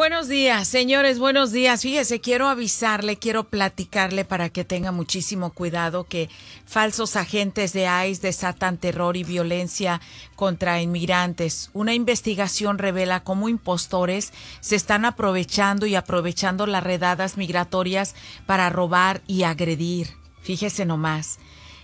Buenos días, señores, buenos días. Fíjese, quiero avisarle, quiero platicarle para que tenga muchísimo cuidado que falsos agentes de ICE desatan terror y violencia contra inmigrantes. Una investigación revela cómo impostores se están aprovechando las redadas migratorias para robar y agredir. Fíjese nomás.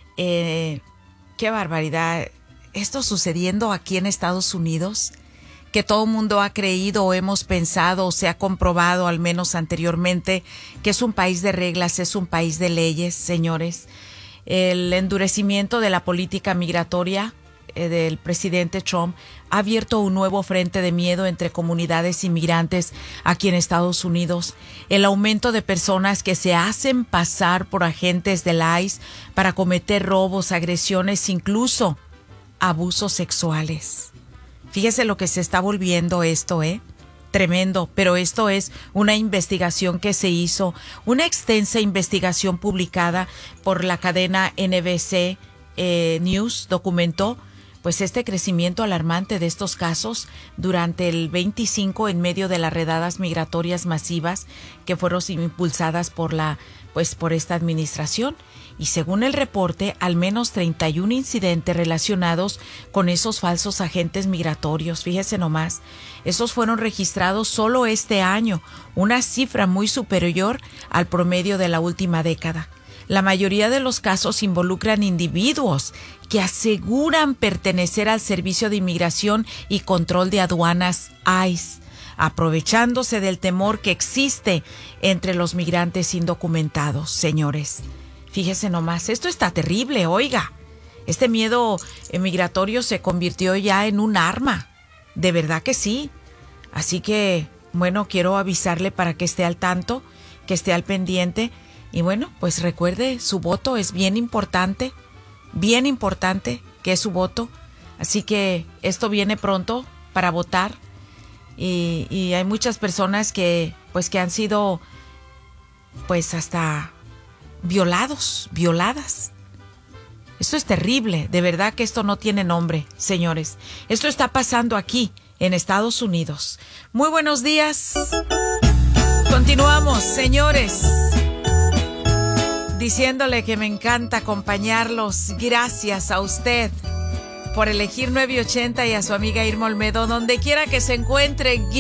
Qué barbaridad. Esto sucediendo aquí en Estados Unidos, que todo el mundo ha creído o hemos pensado o se ha comprobado, al menos anteriormente, que es un país de reglas, es un país de leyes, señores. El endurecimiento de la política migratoria del presidente Trump ha abierto un nuevo frente de miedo entre comunidades inmigrantes aquí en Estados Unidos. El aumento de personas que se hacen pasar por agentes del ICE para cometer robos, agresiones, incluso abusos sexuales. Fíjese lo que se está volviendo esto, tremendo, pero esto es una investigación que se hizo, una extensa investigación publicada por la cadena NBC News, documentó pues este crecimiento alarmante de estos casos durante el 25 en medio de las redadas migratorias masivas que fueron impulsadas por esta administración. Y según el reporte, al menos 31 incidentes relacionados con esos falsos agentes migratorios. Fíjese nomás, esos fueron registrados solo este año, una cifra muy superior al promedio de la última década. La mayoría de los casos involucran individuos que aseguran pertenecer al Servicio de Inmigración y Control de Aduanas ICE, aprovechándose del temor que existe entre los migrantes indocumentados, señores. Fíjese nomás, esto está terrible, oiga. Este miedo migratorio se convirtió ya en un arma. De verdad que sí. Así que, bueno, quiero avisarle para que esté al tanto, que esté al pendiente. Y bueno, pues recuerde, su voto es bien importante que es su voto. Así que esto viene pronto para votar. Y hay muchas personas que han sido, hasta violadas. Esto es terrible, de verdad que esto no tiene nombre, señores. Esto está pasando aquí, en Estados Unidos. Muy buenos días. Continuamos, señores, diciéndole que me encanta acompañarlos. Gracias a usted por elegir 980 y a su amiga Irma Olmedo, donde quiera que se encuentre.